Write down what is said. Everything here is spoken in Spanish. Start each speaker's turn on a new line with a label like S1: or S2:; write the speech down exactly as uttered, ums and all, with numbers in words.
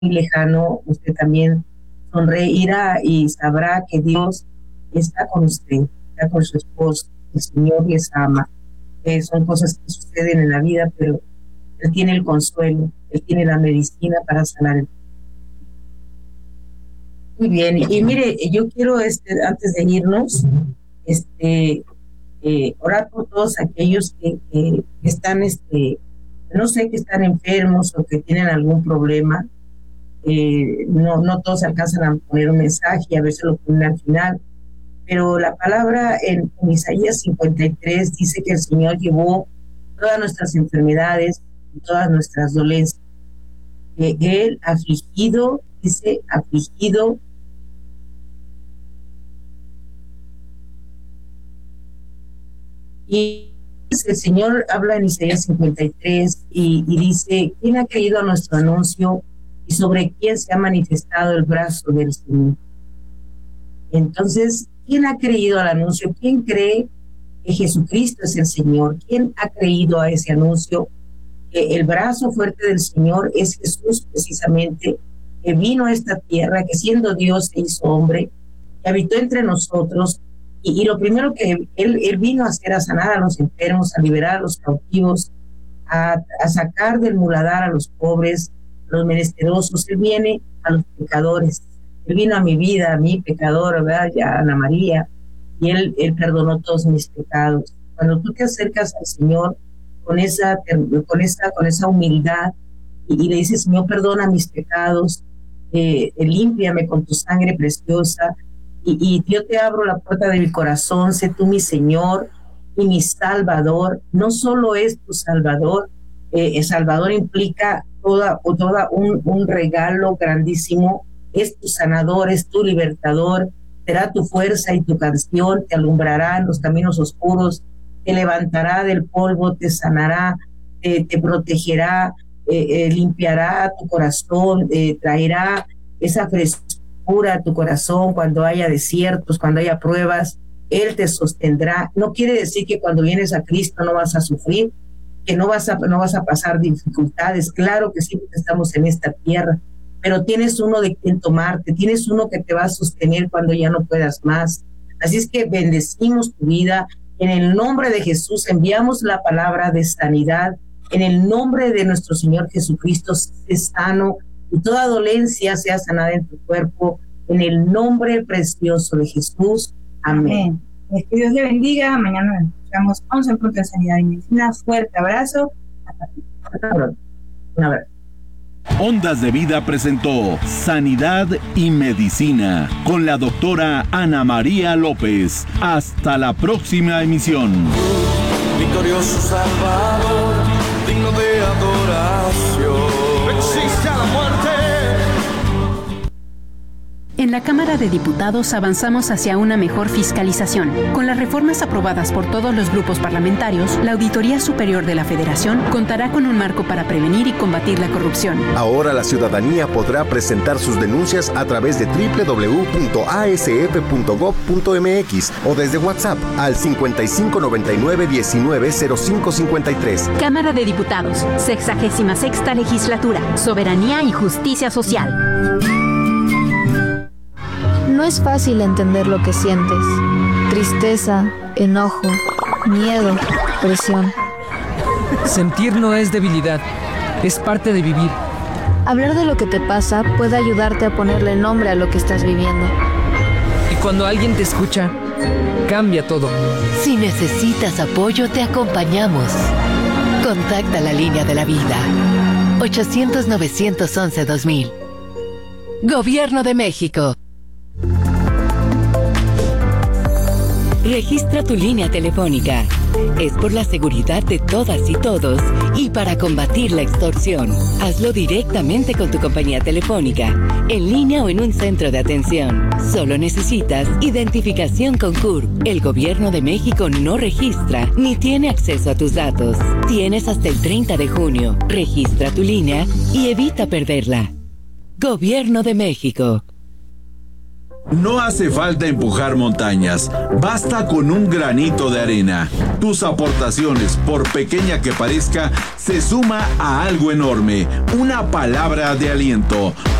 S1: lejano, usted también sonreirá y sabrá que Dios está con usted, está con su esposo, el Señor les ama. Eh, son cosas que suceden en la vida, pero Él tiene el consuelo, Él tiene la medicina para sanar el. Muy bien, y mire, yo quiero, este, antes de irnos, este, eh, orar por todos aquellos que, que están, este, no sé, que están enfermos o que tienen algún problema. Eh, no, no todos alcanzan a poner un mensaje y a veces lo ponen al final, pero la palabra en, en Isaías cincuenta y tres dice que el Señor llevó todas nuestras enfermedades y todas nuestras dolencias, que Él afligido, dice afligido, y el Señor habla en Isaías cincuenta y tres y, y dice, ¿quién ha creído a nuestro anuncio y sobre quién se ha manifestado el brazo del Señor? Entonces, ¿quién ha creído al anuncio? ¿Quién cree que Jesucristo es el Señor? ¿Quién ha creído a ese anuncio? Que el brazo fuerte del Señor es Jesús, precisamente, que vino a esta tierra, que siendo Dios se hizo hombre, que habitó entre nosotros, y, y lo primero que él, él vino a hacer, a sanar a los enfermos, a liberar a los cautivos, a, a sacar del muladar a los pobres, a los menesterosos. Él viene a los pecadores. Él vino a mi vida, a mi pecador, ¿verdad? Ya Ana María, y él, él perdonó todos mis pecados. Cuando tú te acercas al Señor con esa, con esa, con esa humildad y, y le dices, Señor, perdona mis pecados, eh, límpiame con tu sangre preciosa, y, y yo te abro la puerta de mi corazón, sé tú mi Señor y mi Salvador. No solo es tu Salvador, eh, el Salvador implica toda, toda un, un regalo grandísimo. Es tu sanador, es tu libertador, será tu fuerza y tu canción, te alumbrará en los caminos oscuros, te levantará del polvo, te sanará, te, te protegerá, eh, eh, limpiará tu corazón, eh, traerá esa frescura a tu corazón cuando haya desiertos, cuando haya pruebas. Él te sostendrá. No quiere decir que cuando vienes a Cristo no vas a sufrir, que no vas a, no vas a pasar dificultades. Claro que sí, porque estamos en esta tierra, pero tienes uno de quien tomarte, tienes uno que te va a sostener cuando ya no puedas más. Así es que bendecimos tu vida. En el nombre de Jesús enviamos la palabra de sanidad. En el nombre de nuestro Señor Jesucristo, sé sano y toda dolencia sea sanada en tu cuerpo. En el nombre precioso de Jesús. Amén.
S2: Amén. Que Dios le bendiga. Mañana nos escuchamos once en Punto de Sanidad y Medicina. Fuerte abrazo. Hasta pronto.
S1: Un abrazo.
S3: Ondas de Vida presentó Sanidad y Medicina con la doctora Ana María López. Hasta la próxima emisión.
S4: Victorioso Salvador, digno de adoración. Venciste a la muerte.
S5: En la Cámara de Diputados avanzamos hacia una mejor fiscalización. Con las reformas aprobadas por todos los grupos parlamentarios, la Auditoría Superior de la Federación contará con un marco para prevenir y combatir la corrupción.
S6: Ahora la ciudadanía podrá presentar sus denuncias a través de doble u doble u doble u punto a s f punto gob punto m x o desde WhatsApp al cincuenta y cinco noventa y nueve diecinueve cero cinco cincuenta y tres.
S5: Cámara de Diputados, sexagésima sexta Legislatura, Soberanía y Justicia Social.
S7: No es fácil entender lo que sientes. Tristeza, enojo, miedo, presión.
S8: Sentir no es debilidad, es parte de vivir.
S7: Hablar de lo que te pasa puede ayudarte a ponerle nombre a lo que estás viviendo.
S8: Y cuando alguien te escucha, cambia todo.
S9: Si necesitas apoyo, te acompañamos. Contacta la línea de la vida. ochocientos, novecientos once, dos mil. Gobierno de México. Registra tu línea telefónica. Es por la seguridad de todas y todos y para combatir la extorsión. Hazlo directamente con tu compañía telefónica, en línea o en un centro de atención. Solo necesitas identificación con C U R P. El Gobierno de México no registra ni tiene acceso a tus datos. Tienes hasta el treinta de junio. Registra tu línea y evita perderla. Gobierno de México.
S3: No hace falta empujar montañas, basta con un granito de arena. Tus aportaciones, por pequeña que parezca, se suma a algo enorme, una palabra de aliento.